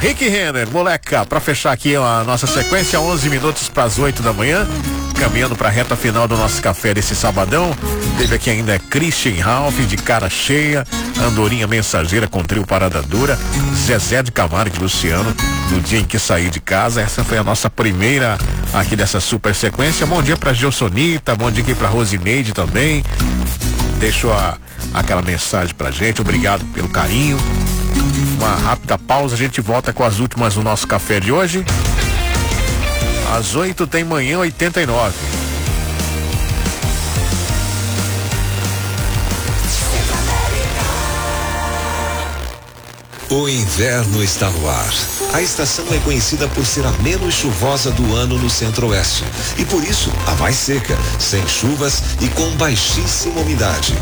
Rick Renner, moleca, pra fechar aqui a nossa sequência, 11 minutos para as 8 da manhã, caminhando pra reta final do nosso café desse sabadão. Teve aqui ainda Christian Ralph, de cara cheia, Andorinha Mensageira com trio Parada Dura, Zezé de Camargo e Luciano, no dia em que saí de casa. Essa foi a nossa primeira aqui dessa super sequência. Bom dia pra Gilsonita, bom dia aqui pra Rosineide também. Deixou aquela mensagem pra gente, obrigado pelo carinho. Uma rápida pausa, a gente volta com as últimas do nosso café de hoje. Às 8 tem Manhã 89. O inverno está no ar. A estação é conhecida por ser a menos chuvosa do ano no Centro-Oeste e por isso a mais seca, sem chuvas e com baixíssima umidade.